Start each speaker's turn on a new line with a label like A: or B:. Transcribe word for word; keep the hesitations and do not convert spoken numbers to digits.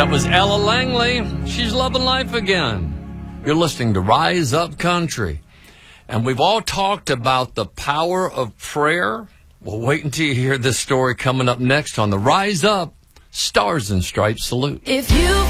A: That was Ella Langley. She's loving life again. You're listening to Rise Up Country. And we've all talked about the power of prayer. Well, wait until you hear this story coming up next on the Rise Up Stars and Stripes Salute.
B: If you